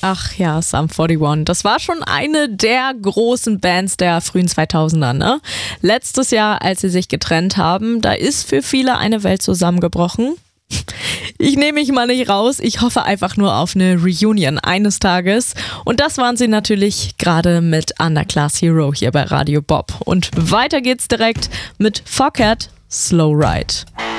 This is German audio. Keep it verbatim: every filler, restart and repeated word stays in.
Ach ja, Sum einundvierzig. Das war schon eine der großen Bands der frühen zweitausender, ne? Letztes Jahr, als sie sich getrennt haben, da ist für viele eine Welt zusammengebrochen. Ich nehme mich mal nicht raus, ich hoffe einfach nur auf eine Reunion eines Tages. Und das waren sie natürlich gerade mit Underclass Hero hier bei Radio Bob. Und weiter geht's direkt mit Fockett, Slow Ride.